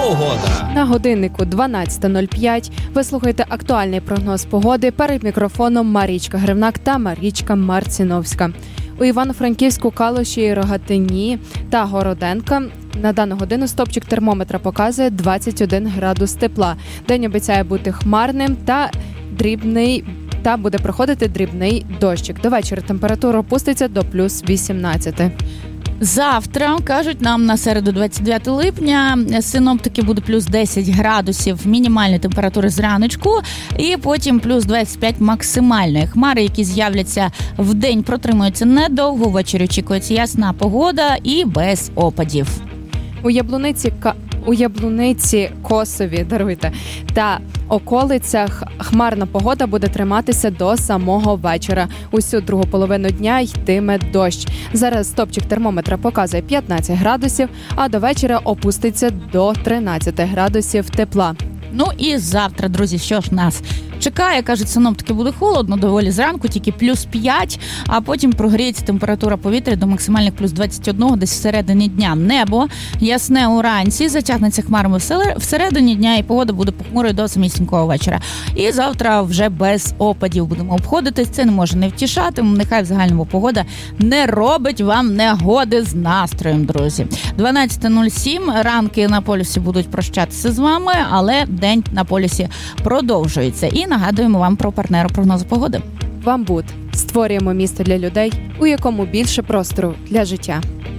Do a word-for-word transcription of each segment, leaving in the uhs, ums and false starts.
Погода. На годиннику дванадцята нуль п'ять ви слухаєте актуальний прогноз погоди. Перед мікрофоном Марічка Гривнак та Марічка Марціновська. У Івано-Франківську, Калуші, Рогатині та Городенка на дану годину стопчик термометра показує двадцять один градус тепла. День обіцяє бути хмарним та дрібний та буде проходити дрібний дощик. До вечора температура опуститься до плюс вісімнадцять. Завтра, кажуть нам, на середу двадцять дев'ятого липня, синоптики буде плюс десять градусів мінімальної температури зраночку і потім плюс двадцять п'ять максимальної. Хмари, які з'являться в день, протримуються недовго, ввечері очікується ясна погода і без опадів. У Яблуниці, у Яблуниці, Косові, даруйте, та околицях хмарна погода буде триматися до самого вечора. Усю другу половину дня йтиме дощ. Зараз стопчик термометра показує п'ятнадцять градусів, а до вечора опуститься до тринадцять градусів тепла. Ну і завтра, друзі, що ж нас чекає? Кажуть, синоптики, буде холодно доволі зранку, тільки плюс п'ять, а потім прогріється температура повітря до максимальних плюс двадцять один десь всередині дня. Небо ясне уранці, затягнеться хмарами всередині дня і погода буде похмурою до самісінького вечора. І завтра вже без опадів будемо обходитись. Це не може не втішати. Нехай в загальному погода не робить вам негоди з настроєм, друзі. дванадцята нуль сім, ранки на полюсі будуть прощатися з вами, але день на полюсі продовжується. І нагадуємо вам про партнера прогнозу погоди. Вамбут. Створюємо місто для людей, у якому більше простору для життя.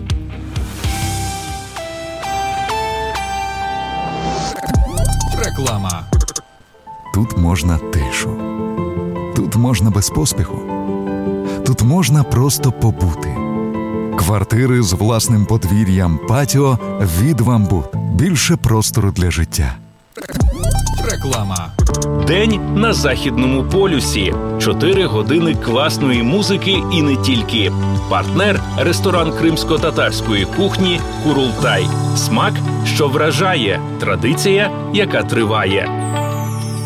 Реклама. Тут можна тишу. Тут можна без поспіху. Тут можна просто побути. Квартири з власним подвір'ям, патіо від Вамбут. Більше простору для життя. Реклама. День на Західному полюсі. Чотири години класної музики і не тільки. Партнер – ресторан кримсько-татарської кухні «Курултай». Смак, що вражає. Традиція, яка триває.